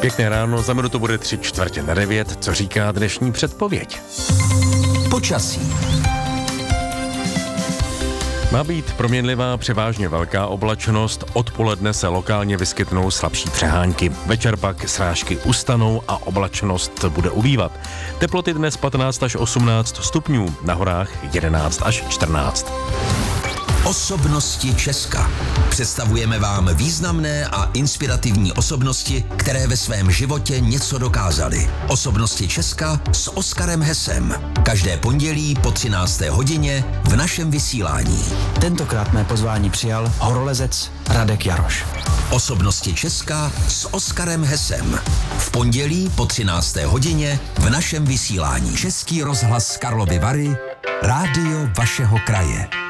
Pěkné ráno, za minutu bude 8:45. Co říká dnešní předpověď? Počasí. Má být proměnlivá, převážně velká oblačnost, odpoledne se lokálně vyskytnou slabší přehánky. Večer pak srážky ustanou a oblačnost bude ubývat. Teploty dnes 15 až 18 stupňů, na horách 11 až 14. Osobnosti Česka. Představujeme vám významné a inspirativní osobnosti, které ve svém životě něco dokázaly. Osobnosti Česka s Oskarem Hesem. Každé pondělí po 13. hodině v našem vysílání. Tentokrát mé pozvání přijal horolezec Radek Jaroš. Osobnosti Česka s Oskarem Hesem. V pondělí po 13. hodině v našem vysílání. Český rozhlas Karlovy Vary, rádio vašeho kraje.